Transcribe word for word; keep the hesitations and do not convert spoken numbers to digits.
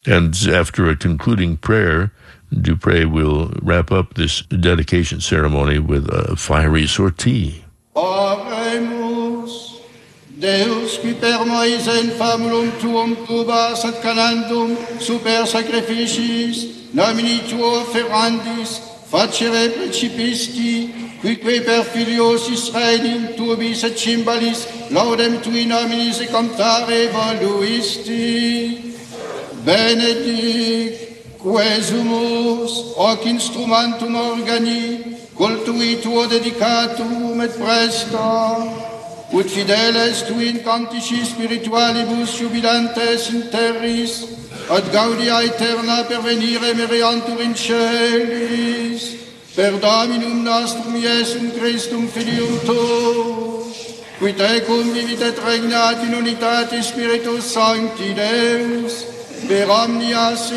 And after a concluding prayer, Dupre will wrap up this dedication ceremony with a fiery sortie. Oremus, Deus qui per Moisen famulum tuum tubas ad canandum super sacrificis, nomini tuo ferrandis, facere principisti, quique per filios Israelim tuobis et cymbalis, laudem tui nominis e cantare voluisti. Benedic quesumus hoc instrumentum organi, cultui tuo dedicatum et presta, ut fideles tui in cantici spiritualibus jubilantes in terris, ad gaudia aeterna pervenire meriantur in celis, per Dominum nostrum Iesum Christum Filium tuo, qui tecum vivit et regnat in unitate Spiritus Sancti Deus, per omnia